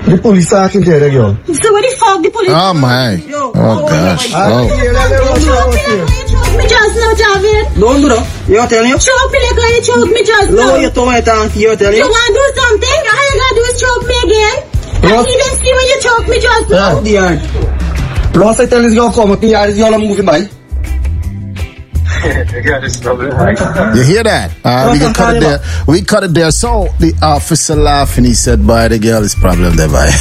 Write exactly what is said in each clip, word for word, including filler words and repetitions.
The police talking to the girl. So what the fuck the police? Oh my. Yo, oh gosh. Oh. Me just now, Javid. Don't do that. You tell you? Choke me like you choke me just now. No, you told me that. You tell you? You want to do something? All you gotta do is choke me again. What? And he didn't see when you choke me just now. Yeah. Plus I tell this girl come up here, you're moving by. You hear that? Uh, we can cut it there. We cut it there. So the officer laughed and he said, "Boy, the girl is problem there, boy."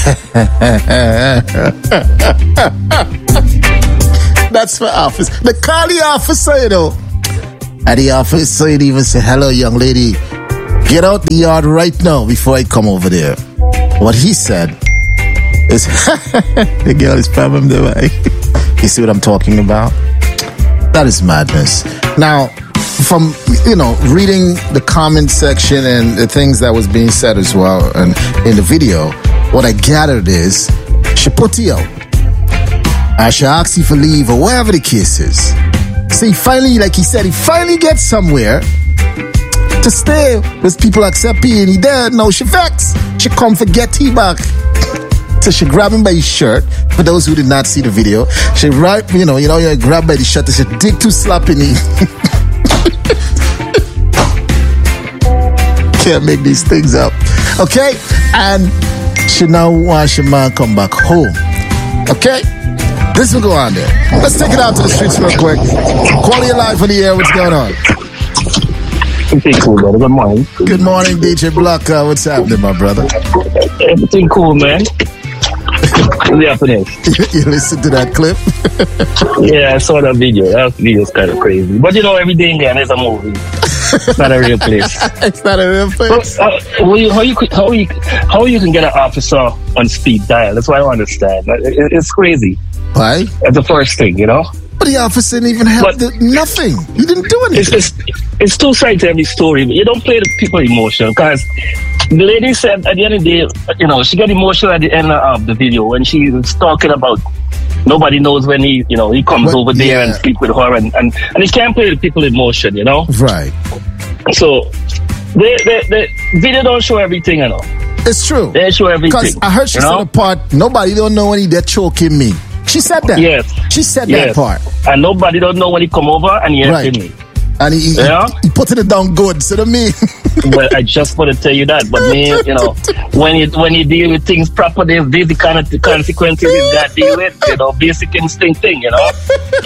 That's for office. They call the officer, you know. And the officer didn't even say, "Hello, young lady. Get out the yard right now before I come over there." What he said is, "The girl is problem there, boy." You see what I'm talking about? That is madness. Now, from, you know, reading the comment section and the things that was being said as well and in the video, what I gathered is she put you out. I should ask you for leave or whatever the case is. So he finally, like he said, he finally gets somewhere to stay with people accept he and he dead. Now she vexed. She come for get he back. So she grabbed him by his shirt. For those who did not see the video, she right, you know, you know, you grab by the shirt and she dig to slap in him. Can't make these things up. Okay? And she now wants your man come back home. Okay? This will go on there. Let's take it out to the streets real quick. Quality of life on the air. What's going on? Everything cool, brother. Good morning. Good morning, D J Block. Uh, what's happening, my brother? Everything cool, man. What's happening? You listen to that clip? Yeah, I saw that video. That video's kind of crazy. But you know, every day again, it's a movie. It's not a real place. It's not a real place. But, uh, how, you, how, you, how, you, how you can get an officer on speed dial? That's what I don't understand. It, it's crazy. Why? That's the first thing, you know? But the officer didn't even help. The, nothing. He didn't do anything. It's, it's, it's two sides to every story. But you don't play the people emotion because the lady said at the end of the day, you know, she got emotional at the end of the video when she was talking about nobody knows when he, you know, he comes but, over there yeah. and speak with her and, and, and he can't play the people emotion, you know? Right. So the, the, the video don't show everything, you know? It's true. They show everything. Because I heard she said the part, nobody don't know when he there choking me. She said that. Yes. She said yes. that part. And nobody don't know when he come over and he right. me. And he, yeah? he, he putting it down good, so to me. Well, I just want to tell you that. But me, you know, when you when you deal with things properly, these the kind of the consequences you got to deal with, you know, basic instinct thing, you know.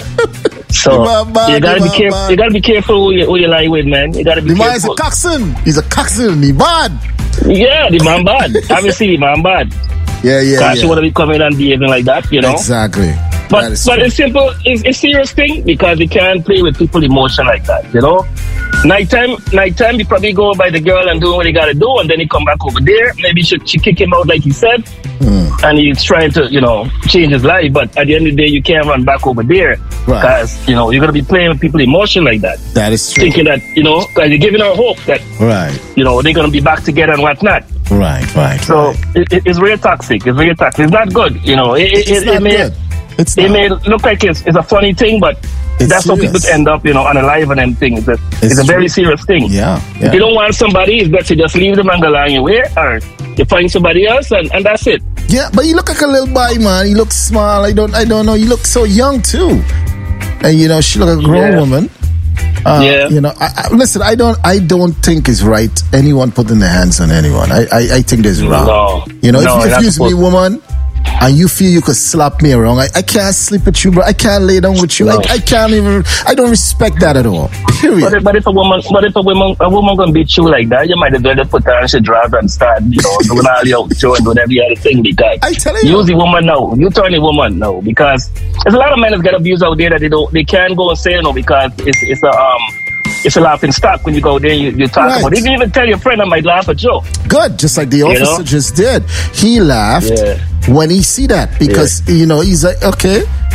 So bad, you gotta be careful. Bad. You gotta be careful who you, who you lie with, man. You gotta be the careful. Man is a coxswain. He's a coxswain. He bad. Yeah, the man bad. Obviously, the man bad. Yeah, yeah. Because yeah. you want to be coming and behaving like that, you know. Exactly. But but true. It's simple. It's a serious thing because you can't play with people emotion like that, you know. Nighttime, nighttime, you probably go by the girl and do what you gotta do, and then he come back over there. Maybe she, she kick him out like he said, mm. and he's trying to, you know, change his life. But at the end of the day, you can't run back over there because right. you know you're gonna be playing with people emotion like that. That is true. Thinking that you know, because you're giving her hope that right, you know, they're gonna be back together and whatnot. Right, right. So right. It, it, it's real toxic. It's real toxic. It's not good. You know, it, it's it, not it may good. It's it not. may look like it's, it's a funny thing, but it's that's serious. how people end up, you know, unalive and them things. It's, a, it's, it's a very serious thing. Yeah, yeah. If you don't want somebody, it's better just leave them and go along your way, or you find somebody else, and, and that's it. Yeah, but you look like a little boy, man. You look small. I don't, I don't know. You look so young too, and you know she look like a grown yeah. woman. Uh, yeah. You know, I, I, listen. I don't. I don't think it's right. Anyone putting their hands on anyone. I. I, I think there's wrong. No. You know, no, if, if you're me, woman, and you feel you could slap me around, I, I can't sleep with you, bro. I can't lay down with you. No. I, I can't even. I don't respect that at all. Period. But if, but if a woman, but if a woman, a woman gonna beat you like that, you might as well just put her on she drive and start, you know, doing all the out show and doing every other thing because I tell you, use the woman now. You turn the woman now because there's a lot of men that get abused out there that they don't, they can't go and say no because it's it's a um. It's a laughing stock when you go there. You, you talk right. about it. If you even tell your friend, I might laugh at you. Good, just like the officer you know? just did. He laughed yeah. when he see that because yeah. you know he's like, okay,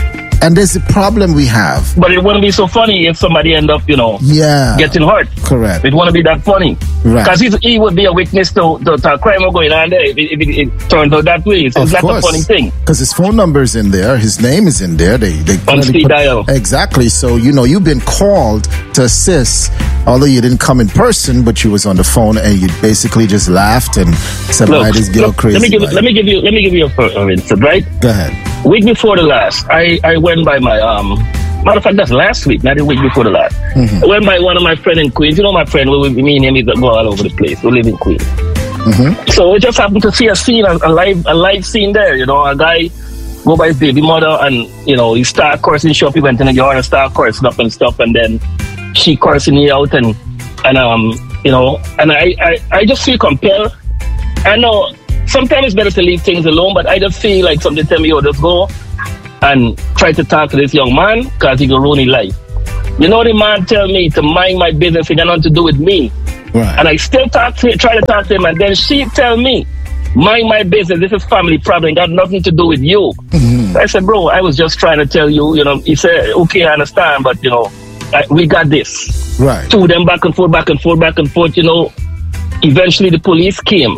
And there's a problem we have. But it wouldn't be so funny if somebody end up, you know, Yeah. getting hurt. Correct. It wouldn't be that funny. Right. Because he would be a witness to, to, to a crime going on there if it, if it, it turned out that way. So Of it's not course. a funny thing. Because his phone number is in there, his name is in there. They they On clearly speed dial. Exactly. So you know you've been called to assist, although you didn't come in person, but you was on the phone and you basically just laughed and said, Look, "Why this girl look, crazy?" let me give like- let me give you let me give you a first instance, right? Go ahead. Week before the last, I, I went by my um matter of fact that's last week, not the week before the last. Mm-hmm. I went by one of my friends in Queens. You know my friend, we, me and him is go all over the place. We live in Queens. Mm-hmm. So we just happened to see a scene, a, a live a live scene there, you know, a guy go by his baby mother and you know, he start cursing shop, he went in the yard and start cursing up and stuff, and then she cursing me out and and um you know, and I, I, I just feel compelled. I know sometimes it's better to leave things alone, but I just feel like something tell me, oh, just go and try to talk to this young man because he gonna ruin his life. You know, the man tell me to mind my business, it got nothing to do with me. Right. And I still talk to try to talk to him, and then she tell me, mind my business, this is family problem, got nothing to do with you. Mm-hmm. I said, bro, I was just trying to tell you, you know, he said, okay, I understand, but you know, I, we got this. Right. Two of them back and forth, back and forth, back and forth, you know. Eventually the police came.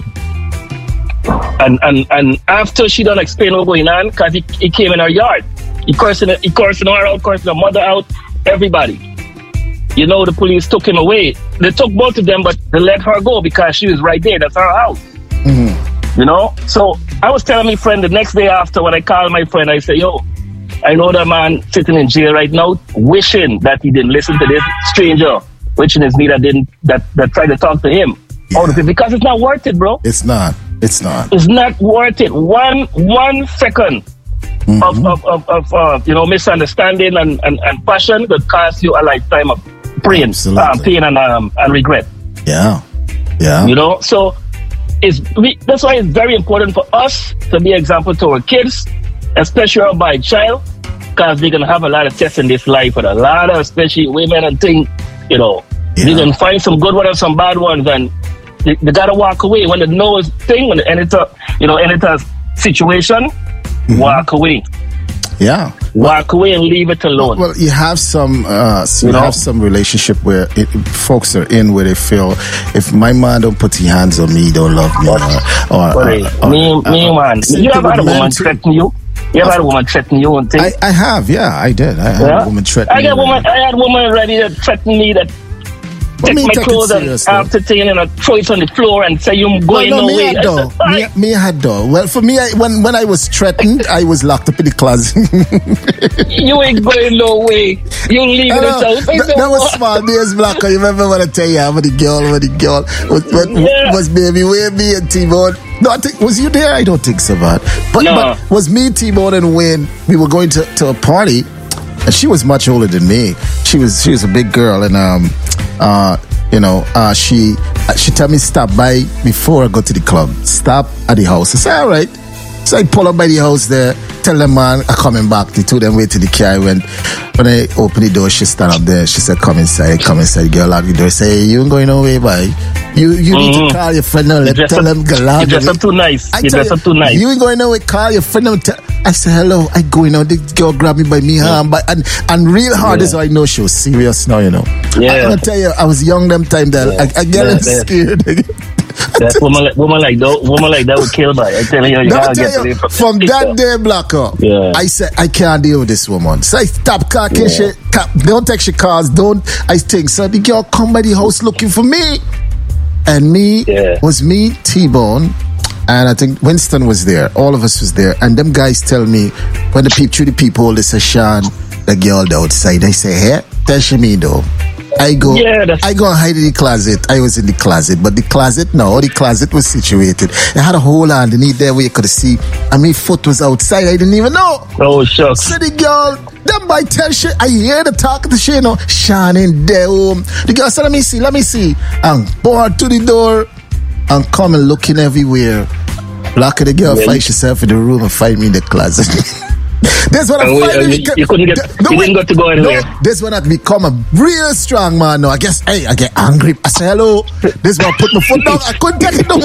And and, and after she done explain what going on, because he, he came in her yard. He cursing, he cursing her out, cursing her mother out, everybody. You know, the police took him away. They took both of them, but they let her go because she was right there. That's her house. Mm-hmm. You know? So I was telling my friend the next day after when I called my friend, I said, yo, I know that man sitting in jail right now, wishing that he didn't listen to this stranger, wishing his need that didn't that, that tried to talk to him. Yeah. All of it, because it's not worth it, bro. It's not. It's not. It's not worth it. One one second Mm-hmm. of, of, of, of uh, you know, misunderstanding and, and, and passion could cost you a lifetime of pain, Absolutely. um, pain and, um, and regret. Yeah. Yeah. You know, so it's we, that's why it's very important for us to be example to our kids, especially our by child, because they're gonna have a lot of tests in this life, and a lot of especially women and things. You know, Yeah. they're gonna find some good ones and some bad ones, and they, they gotta walk away when they know it's thing, when they enter, you know, enter situation. Mm-hmm. Walk away. Yeah. Walk away and leave it alone. Well, you have some, uh, you, You know? have some relationship where it, folks are in where they feel if my man don't put his hands on me, he don't love me, or, or, Sorry, or- me, or- me, or- man. same You thing ever had a with men woman too. threaten you? You ever had a woman threaten you and things? I, I have, yeah, I did. I had Yeah? a woman threaten I me. got woman. I had woman ready to threaten me that But take me my take it clothes and serious, though. after taking and I throw it on the floor and say you Well, going no, no me way. had I though. said, Me, "Alright." me had though. Well, for me, I, when when I was threatened, I was locked up in the closet. You ain't going no way. You leave it Hello. at I That, said, that was "What?" small days, Blacker. You remember when I tell you how the girl, when the girl was, was, Yeah. was baby with me and T-Bone. No, I think, was you there? I don't think so, man. But, No. but was me, T-Bone, and Wayne, we were going to, to a party, and she was much older than me. She was she was a big girl, and um, uh, you know, uh, she she told me stop by before I go to the club. Stop at the house. I said, all right. So I pull up by the house there, tell them man I'm coming back. The two of them wait to the car. I went, when I open the door, she stand up there. She said, come inside, come inside. Girl lock the door. Say, hey, you ain't going nowhere, boy. You you need Mhm. to call your friend now. Let dress tell up- them go You loud. dress up too nice. I You tell dress up too nice. You ain't going nowhere. Call your friend now. Tell, I said, hello. I going out. The girl grabbed me by me arm. But, and, and real hard Yeah. is how I know she was serious now, you know. Yeah. I'm going to tell you, I was young them time that Yeah. I, I get Yeah, yeah, yeah. scared. That woman, like, woman like that, woman like that would kill by. I tell you, you Let me gotta get tell away you, from, from this that stuff. day, Blacker, Yeah. I said, I can't deal with this woman. So I stop talking Yeah. shit. Cap, don't take she calls. Don't. I think, so the girl come by the house looking for me. And me, Yeah. was me, T-Bone, and I think Winston was there. All of us was there. And them guys tell me, when the peep through the peephole, they say, Sean, the girl the outside. I say, hey, tell she me though. I go, Yeah, that's- I go and hide in the closet. I was in the closet, but the closet, no, the closet was situated. It had a hole underneath there where you could see, and my foot was outside. I didn't even know. Oh shucks. So the girl, them by tell she, I hear the talk to she, you know, Sean in there home. The girl said, let me see, let me see. And board to the door and come and looking everywhere. Lock the girl, Yeah. find herself in the room and find me in the closet. That's what I'm And we- finding. and you- you couldn't get- you didn't got to go anywhere. No, this one had become a real strong man now. I guess, hey, I get angry. I say, hello. This one put my foot down. I couldn't take it no more.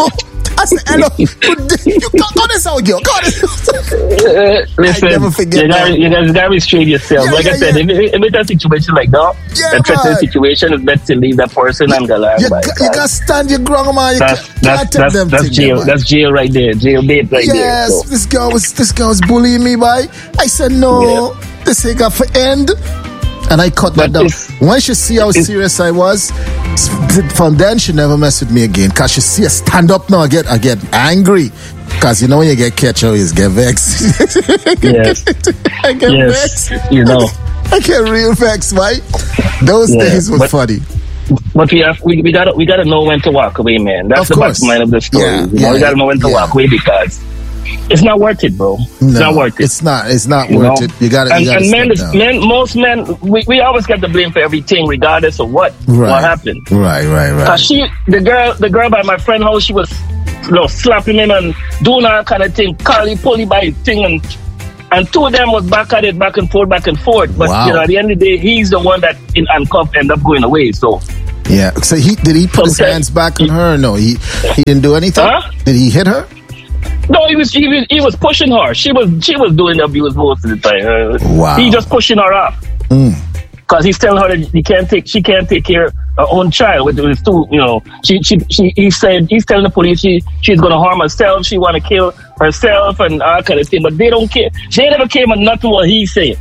I said, hello. You go, go this out, girl. Go this. Uh, listen, I never forget you gotta, that. you gotta, you gotta restrain yourself. Yeah, like yeah, I said, yeah. if, if it's a situation like that, Yeah, a threatening man. situation, it's best to leave that person and go along You, by. got, you got to stand your ground, man. You That's can't, that's can't take that's, them that's things, jail. man. That's jail right there. Jail bait right yes, there. So. this girl was this girl was bullying me, boy. I said no, Yeah. this ain't got for end, and I cut that But down. it's- When she see how it's- serious I was, s- from then she never mess with me again. Cause she see I stand up now, I get I get angry. Cause you know when you get catch, you always get vexed. Yes. I get Yes. vexed. You know. I get real vexed, right? Those Yeah, days were but- funny. But we have we, we gotta we gotta know when to walk away, man. That's Of the course. bottom line of the story. Yeah, you know, yeah, we gotta know when to yeah. walk away because it's not worth it, bro. It's No, not worth it. It's not. It's not you worth know? it. You gotta. And, you gotta and men, step is, down. men, most men, we, we always get the blame for everything, regardless of what Right. what happened. Right, right, right. Cause she, the girl, the girl by my friend house, she was, you know, slapping him and doing all kind of thing, calling, pulling by his thing, and and two of them was back at it, back and forth, back and forth. But Wow. you know, at the end of the day, he's the one that in handcuffed end up going away. So Yeah. So he did he put his Okay. hands back on her? No, he he didn't do anything. Huh? Did he hit her? no, he was he was he was pushing her. She was she was doing the abuse most of the time. Uh, Wow. He just pushing her off. Mm. Because he's telling her that he can't take, she can't take care of her own child with his two, you know. She, she, she, he said he's telling the police she, she's gonna harm herself. She want to kill herself and all kind of thing. But they don't care. They never came and nothing what he said.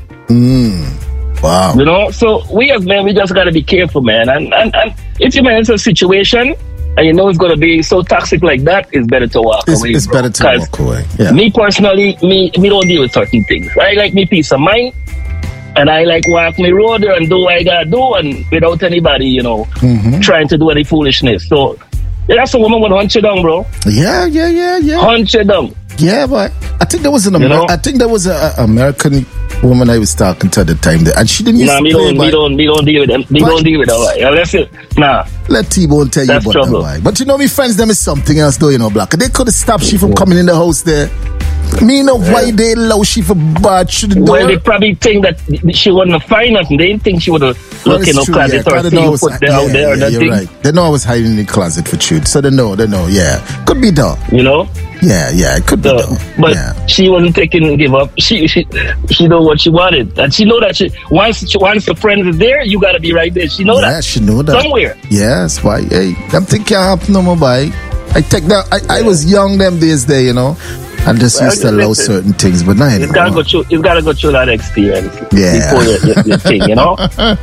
Mm. Wow. You know. So we as men, we just gotta be careful, man. And and, and if you're in a situation and you know it's gonna be so toxic like that, it's better to walk It's, away. it's bro. better to 'Cause walk away. Yeah. Me personally, me me don't deal with certain things. I like me peace of mind. And I like walk my road and do what I gotta do, and without anybody, you know, Mm-hmm. trying to do any foolishness. So yeah, that's a woman with hunt you down, bro. Yeah, yeah, yeah, yeah. Hunt you down. Yeah, but I think there was an You Amer- know? I think there was a, a American woman I was talking to at the time, there, and she didn't used Nah, to me play don't, by- me don't, me don't deal with them. Me What? don't deal with that. Right? Unless it, nah. Let T-Bone tell you That's about trouble. that. Why. But you know, me friends, them is something else, though. You know, Black. They could have stopped she from coming in the house there. Me know why they allow she for bad through the door. Well, they probably think that she wasn't fine nothing. They didn't think she would have Well, looked in it's her true, closet yeah. or They see know I you was- put there yeah, out there or yeah, that you're thing. right. They know I was hiding in the closet for truth. So they know, they know, yeah. Could be done. You know? Yeah, yeah, it could be So, done. but yeah. she wasn't taking give up. She she she know what she wanted, and she know that she once she, once the friends is there, you gotta be right there. She know Yeah, that she know that. somewhere. Yes, why? Hey, them thing can't happen no more, boy. I take that. I, I was young them days there, you know, and just Well, used to allow listen, certain things, but now It's gotta go anymore. through. It's gotta go through that experience Yeah. before you, you, you thing. You know,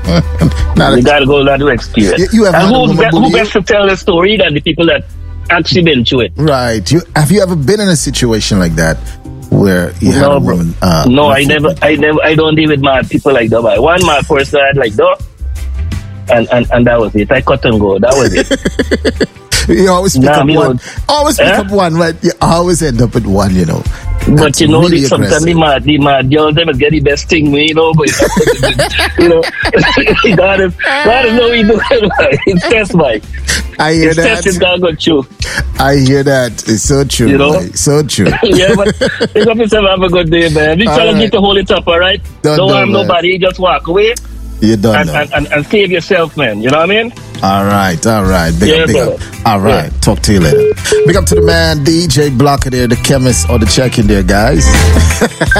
Now you that- gotta go that experience. You- you have and had a who, woman be, who bully you? best to tell the story than the people that actually been through it? Right. You have you ever been in a situation like that where you had No, a bro. woman? Uh, no, I with- never, I never, I don't deal with mad people like that. But one mad person I had like that, and, and and that was it. I cut and go. That was it. You always pick Nah, up me one. don't. Always pick Eh? up one, right? You always end up with one, you know. But That's you know, really the, sometimes the aggressive. mad, the mad girls, they must get the best thing, you know. But you know, God is, God is know we do it. It's test, Mike. I hear It's test. It's that. gotta go through. I hear that. It's so true. You know? boy. So true. Yeah, but pick up yourself. Have a good day, man. Be All trying to right. get to hold it up, all right? Don't Don't do harm that. nobody. Just walk away You're done and, now. and, and, and save yourself, man. You know what I mean? All right, all right. Big Yeah, up, big brother. up. All right, talk to you later. Big up to the man, D J Blocker there, the chemist or the check-in there, guys.